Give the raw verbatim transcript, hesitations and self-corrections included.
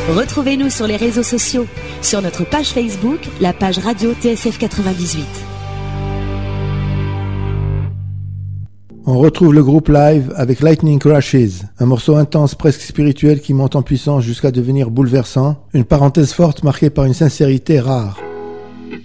Retrouvez-nous sur les réseaux sociaux, sur notre page Facebook, la page radio T S F quatre-vingt-dix-huit. On retrouve le groupe live avec Lightning Crashes, un morceau intense presque spirituel qui monte en puissance jusqu'à devenir bouleversant, une parenthèse forte marquée par une sincérité rare.